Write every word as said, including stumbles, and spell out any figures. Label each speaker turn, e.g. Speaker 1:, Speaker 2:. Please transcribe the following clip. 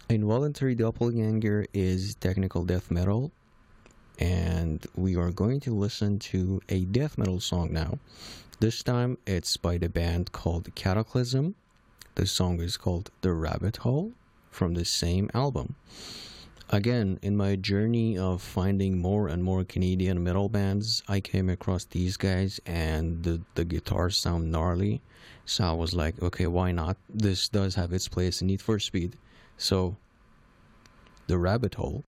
Speaker 1: Involuntary Doppelganger is technical death metal, and we are going to listen to a death metal song now. This time it's by the band called Cataclysm. The song is called The Rabbit Hole from the same album. Again, in my journey of finding more and more Canadian metal bands, I came across these guys and the, the guitars sound gnarly. So I was like, okay, why not? This does have its place in Need for Speed. So, The Rabbit Hole